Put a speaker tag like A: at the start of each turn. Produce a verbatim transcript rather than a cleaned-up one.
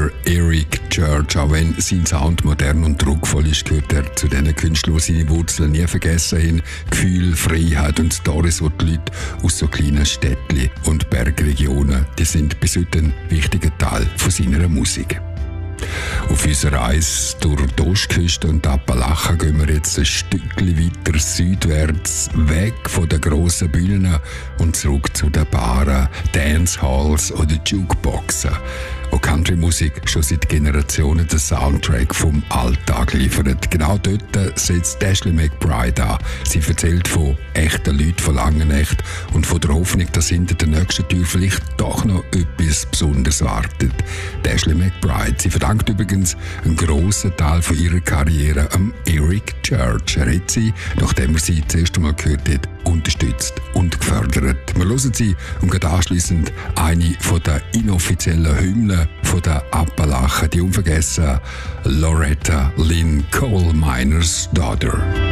A: der Eric Church. Auch wenn sein Sound modern und druckvoll ist, gehört er zu diesen Künstlern, die seine Wurzeln nie vergessen haben. Gefühl, Freiheit und Storys, die die Leute aus so kleinen Städtchen und Bergregionen, die sind bis heute ein wichtiger Teil von seiner Musik. Auf unserer Reise durch die Ostküste und die Appalachen gehen wir jetzt ein Stückchen weiter südwärts, weg von den grossen Bühnen und zurück zu den Baren, Dancehalls oder Jukeboxen, wo Country-Musik schon seit Generationen den Soundtrack vom Alltag liefert. Genau dort setzt Ashley McBryde an. Sie erzählt von echten Leuten von Langenecht und von der Hoffnung, dass hinter der nächsten Tür vielleicht doch noch etwas Besonderes wartet. Ashley McBryde, sie verdankt übrigens einen grossen Teil von ihrer Karriere am Eric Church. Er hat sie, nachdem er sie das erste Mal gehört hat, unterstützt und gefördert. Wir hören sie und gehen anschliessend eine von den inoffiziellen Hymnen von den Appalachen, die unvergessen Loretta Lynn Coal Miners Daughter.